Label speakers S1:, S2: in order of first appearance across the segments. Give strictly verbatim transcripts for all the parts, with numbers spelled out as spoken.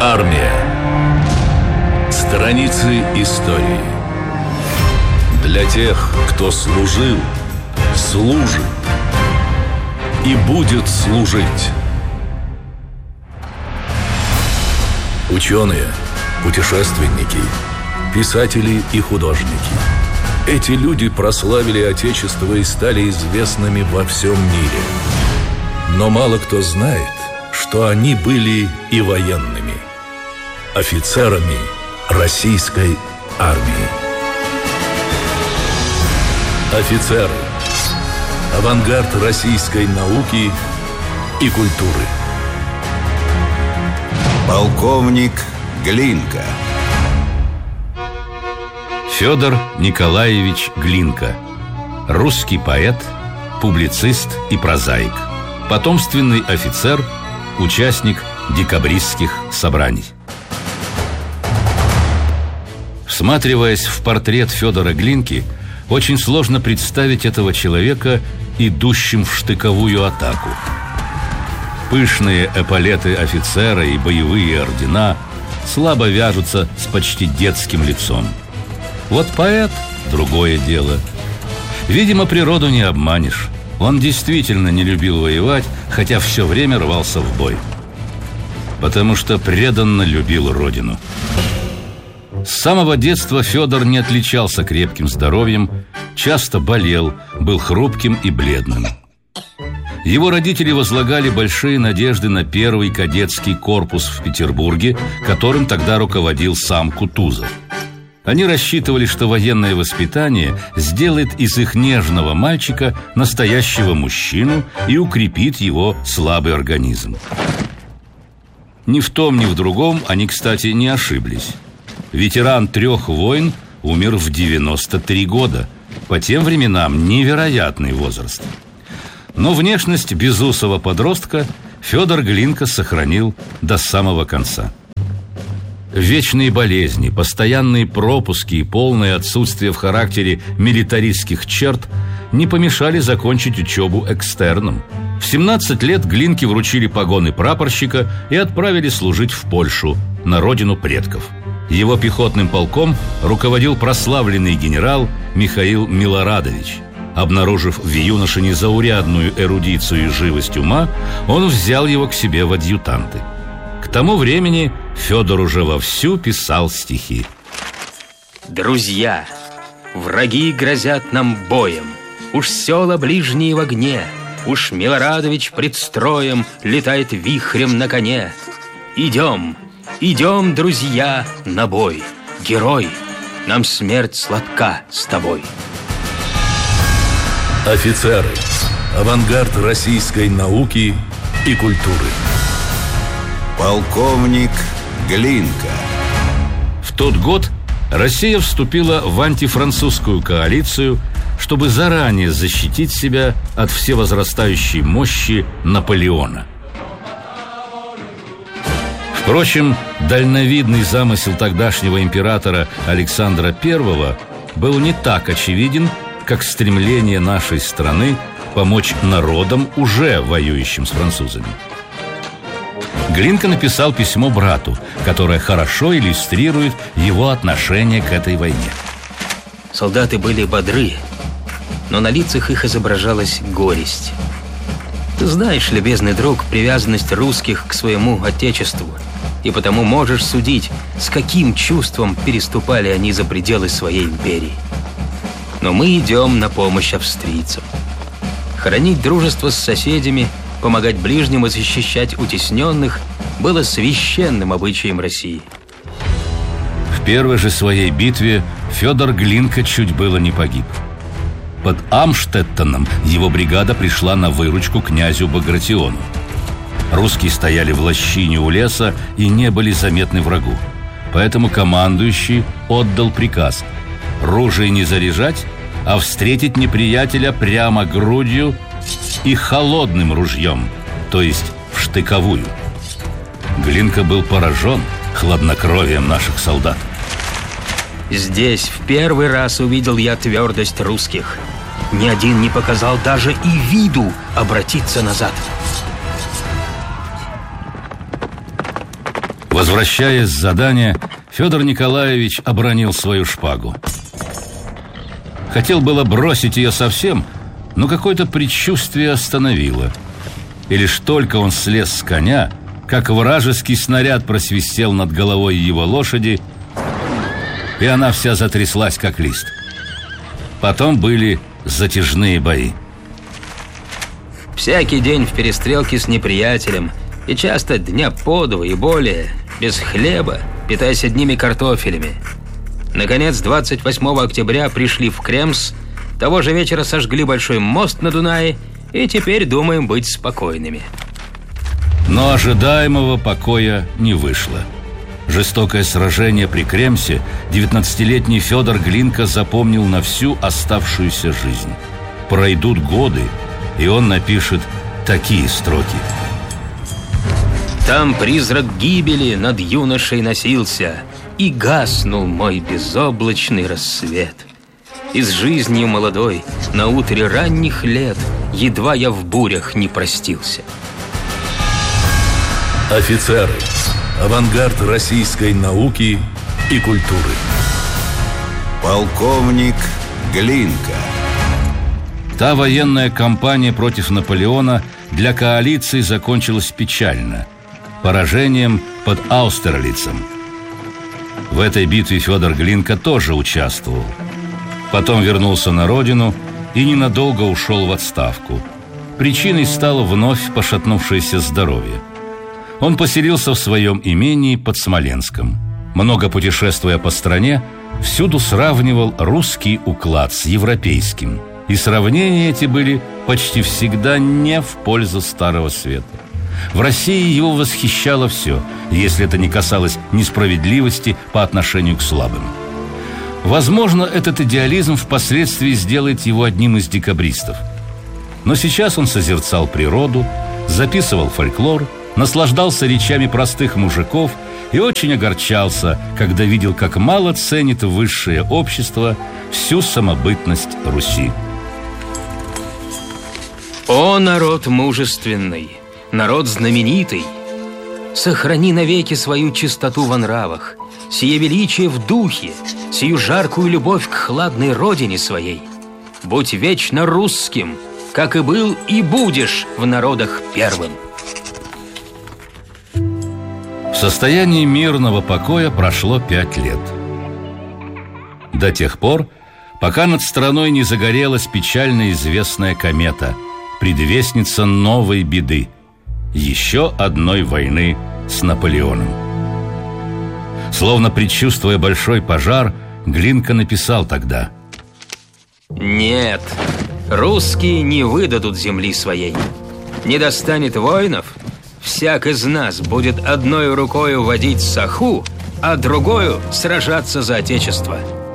S1: Армия. Страницы истории. Для тех, кто служил, служит и будет служить. Ученые, путешественники, писатели и художники. Эти люди прославили Отечество и стали известными во всем мире. Но мало кто знает, что они были и военными, офицерами российской армии. Офицеры. Авангард российской науки и культуры.
S2: Полковник Глинка.
S3: Федор Николаевич Глинка. Русский поэт, публицист и прозаик. Потомственный офицер, участник декабристских собраний. Всматриваясь в портрет Федора Глинки, очень сложно представить этого человека, идущим в штыковую атаку. Пышные эполеты офицера и боевые ордена слабо вяжутся с почти детским лицом. Вот поэт – другое дело. Видимо, природу не обманешь. Он действительно не любил воевать, хотя все время рвался в бой. Потому что преданно любил родину. С самого детства Федор не отличался крепким здоровьем, часто болел, был хрупким и бледным. Его родители возлагали большие надежды на первый кадетский корпус в Петербурге, которым тогда руководил сам Кутузов. Они рассчитывали, что военное воспитание сделает из их нежного мальчика настоящего мужчину и укрепит его слабый организм. Ни в том, ни в другом они, кстати, не ошиблись. Ветеран трех войн умер в девяносто три года. По тем временам невероятный возраст. Но внешность безусого подростка Федор Глинка сохранил до самого конца. Вечные болезни, постоянные пропуски и полное отсутствие в характере милитаристских черт не помешали закончить учебу экстерном. В семнадцать лет Глинке вручили погоны прапорщика и отправили служить в Польшу, на родину предков. Его пехотным полком руководил прославленный генерал Михаил Милорадович. Обнаружив в юноше незаурядную эрудицию и живость ума, он взял его к себе в адъютанты. К тому времени Федор уже вовсю писал стихи.
S4: Друзья, враги грозят нам боем, уж села ближние в огне, уж Милорадович пред строем летает вихрем на коне. Идем, идем, друзья, на бой, герой, нам смерть сладка с тобой.
S1: Офицеры. Авангард российской науки и культуры.
S2: Полковник Глинка.
S3: В тот год Россия вступила в антифранцузскую коалицию, чтобы заранее защитить себя от всевозрастающей мощи Наполеона. Впрочем, дальновидный замысел тогдашнего императора Александра Первого был не так очевиден, как стремление нашей страны помочь народам, уже воюющим с французами. Глинка написал письмо брату, которое хорошо иллюстрирует его отношение к этой войне.
S4: Солдаты были бодры, но на лицах их изображалась горесть. Ты знаешь, любезный друг, привязанность русских к своему отечеству, и потому можешь судить, с каким чувством переступали они за пределы своей империи. Но мы идем на помощь австрийцам. Хранить дружество с соседями, помогать ближним и защищать утесненных было священным обычаем России.
S3: В первой же своей битве Федор Глинка чуть было не погиб. Под Амштеттеном его бригада пришла на выручку князю Багратиону. Русские стояли в лощине у леса и не были заметны врагу. Поэтому командующий отдал приказ ружей не заряжать, а встретить неприятеля прямо грудью и холодным ружьем, то есть в штыковую. Глинка был поражен хладнокровием наших солдат.
S4: Здесь в первый раз увидел я твердость русских. Ни один не показал даже и виду обратиться назад.
S3: Возвращаясь с задания, Федор Николаевич обронил свою шпагу. Хотел было бросить ее совсем, но какое-то предчувствие остановило. И лишь только он слез с коня, как вражеский снаряд просвистел над головой его лошади, и она вся затряслась, как лист. Потом были затяжные бои.
S4: Всякий день в перестрелке с неприятелем, и часто дня по два и более, без хлеба, питаясь одними картофелями. Наконец, двадцать восьмого октября пришли в Кремс, того же вечера сожгли большой мост на Дунае, и теперь думаем быть спокойными.
S3: Но ожидаемого покоя не вышло. Жестокое сражение при Кремсе девятнадцатилетний Федор Глинка запомнил на всю оставшуюся жизнь. Пройдут годы, и он напишет такие строки.
S4: Там призрак гибели над юношей носился, и гаснул мой безоблачный рассвет. И с жизнью молодой на утре ранних лет едва я в бурях не простился.
S1: Офицеры. Авангард российской науки и культуры.
S2: Полковник Глинка.
S3: Та военная кампания против Наполеона для коалиции закончилась печально – поражением под Аустерлицем. В этой битве Федор Глинка тоже участвовал. Потом вернулся на родину и ненадолго ушел в отставку. Причиной стало вновь пошатнувшееся здоровье. Он поселился в своем имении под Смоленском. Много путешествуя по стране, всюду сравнивал русский уклад с европейским. И сравнения эти были почти всегда не в пользу Старого Света. В России его восхищало все, если это не касалось несправедливости по отношению к слабым. Возможно, этот идеализм впоследствии сделает его одним из декабристов. Но сейчас он созерцал природу, записывал фольклор, наслаждался речами простых мужиков и очень огорчался, когда видел, как мало ценит высшее общество всю самобытность Руси.
S4: О, народ мужественный, народ знаменитый, сохрани навеки свою чистоту во нравах, сие величие в духе, сию жаркую любовь к хладной родине своей. Будь вечно русским, как и был и будешь в народах первым.
S3: В состоянии мирного покоя прошло пять лет. До тех пор, пока над страной не загорелась печально известная комета, предвестница новой беды, еще одной войны с Наполеоном. Словно предчувствуя большой пожар, Глинка написал тогда:
S4: «Нет, русские не выдадут земли своей. Не достанет воинов, всяк из нас будет одной рукою водить саху, а другою сражаться за отечество».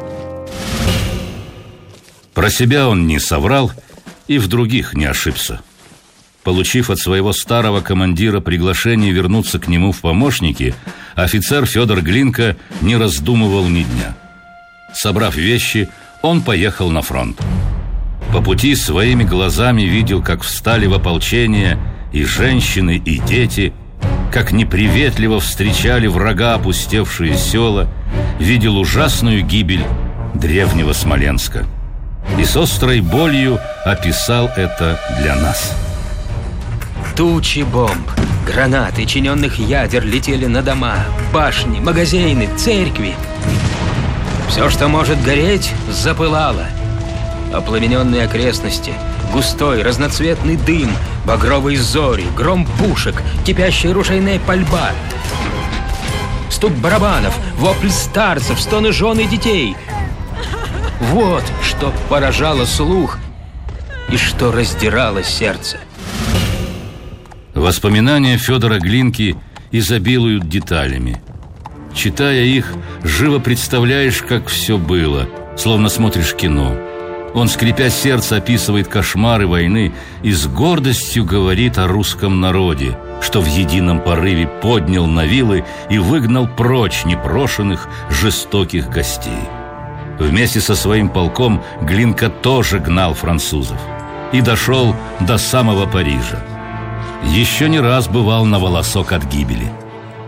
S3: Про себя он не соврал и в других не ошибся. Получив от своего старого командира приглашение вернуться к нему в помощники, офицер Федор Глинка не раздумывал ни дня. Собрав вещи, он поехал на фронт. По пути своими глазами видел, как встали в ополчение и женщины, и дети, как неприветливо встречали врага опустевшие села, видел ужасную гибель древнего Смоленска. И с острой болью описал это для нас.
S4: Тучи бомб, гранат и чиненных ядер летели на дома, башни, магазины, церкви. Все, что может гореть, запылало. Опламененные окрестности, густой разноцветный дым, багровые зори, гром пушек, кипящая ружейная пальба, стук барабанов, вопль старцев, стоны жен и детей. Вот что поражало слух и что раздирало сердце.
S3: Воспоминания Федора Глинки изобилуют деталями. Читая их, живо представляешь, как все было, словно смотришь кино. Он, скрипя сердце, описывает кошмары войны и с гордостью говорит о русском народе, что в едином порыве поднял на вилы и выгнал прочь непрошенных жестоких гостей. Вместе со своим полком Глинка тоже гнал французов и дошел до самого Парижа. Еще не раз бывал на волосок от гибели.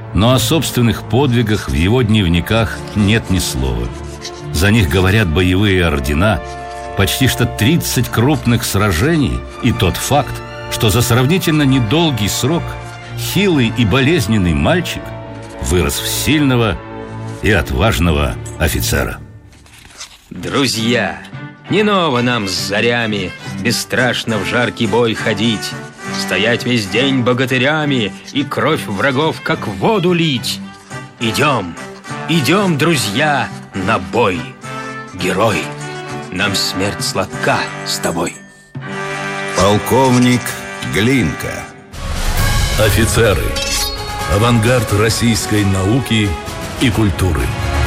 S3: Но о собственных подвигах в его дневниках нет ни слова. За них говорят боевые ордена, почти что тридцать крупных сражений и тот факт, что за сравнительно недолгий срок хилый и болезненный мальчик вырос в сильного и отважного офицера.
S4: Друзья, не ново нам с зарями бесстрашно в жаркий бой ходить, стоять весь день богатырями и кровь врагов как воду лить. Идем, идем, друзья, на бой. Герой, нам смерть сладка с тобой.
S2: Полковник Глинка.
S1: Офицеры. Авангард российской науки и культуры.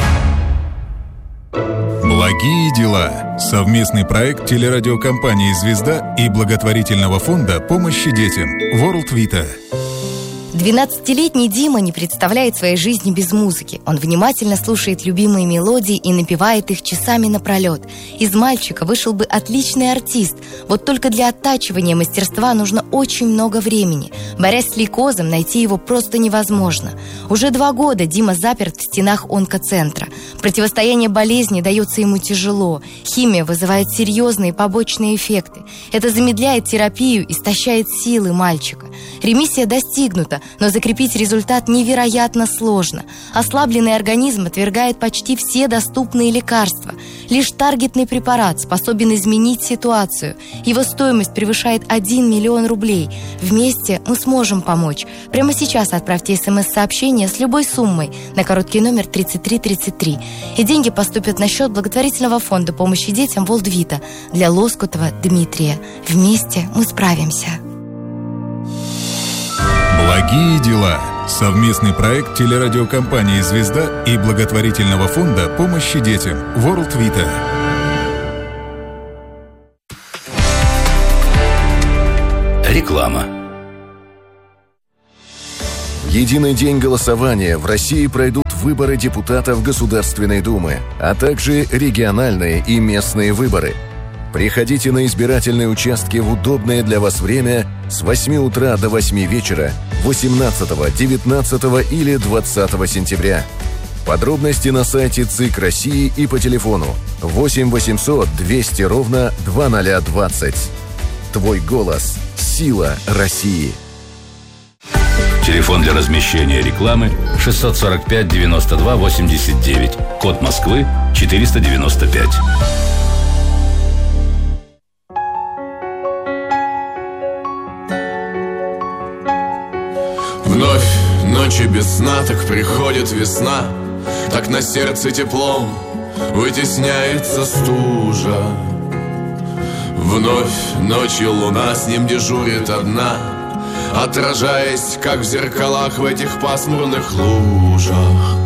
S5: Благие дела. Совместный проект телерадиокомпании «Звезда» и благотворительного фонда помощи детям World Vita.
S6: двенадцатилетний Дима не представляет своей жизни без музыки. Он внимательно слушает любимые мелодии и напевает их часами напролет. Из мальчика вышел бы отличный артист. Вот только для оттачивания мастерства нужно очень много времени. Борясь с лейкозом, найти его просто невозможно. Уже два года Дима заперт в стенах онкоцентра. Противостояние болезни дается ему тяжело. Химия вызывает серьезные побочные эффекты. Это замедляет терапию, истощает силы мальчика. Ремиссия достигнута, но закрепить результат невероятно сложно. Ослабленный организм отвергает почти все доступные лекарства. Лишь таргетный препарат способен изменить ситуацию. Его стоимость превышает один миллион рублей. Вместе мы сможем помочь. Прямо сейчас отправьте смс-сообщение с любой суммой на короткий номер тридцать три тридцать три. И деньги поступят на счет благотворительного фонда помощи детям World Vita для Лоскутова Дмитрия. Вместе мы справимся.
S5: Благие дела. Совместный проект телерадиокомпании «Звезда» и благотворительного фонда помощи детям World Vita.
S3: Реклама.
S7: В единый день голосования в России пройдут выборы депутатов Государственной Думы, а также региональные и местные выборы. Приходите на избирательные участки в удобное для вас время с восьми утра до восьми вечера восемнадцатого, девятнадцатого или двадцатого сентября. Подробности на сайте ЦИК России и по телефону восемь восемьсот двести ровно двадцать двадцать. Твой голос – сила России.
S3: Телефон для размещения рекламы шестьсот сорок пять девяносто два восемьдесят девять. Код Москвы четыреста девяносто пять.
S8: Вновь ночи без сна, так приходит весна, так на сердце теплом вытесняется стужа. Вновь ночью луна с ним дежурит одна, отражаясь, как в зеркалах в этих пасмурных лужах.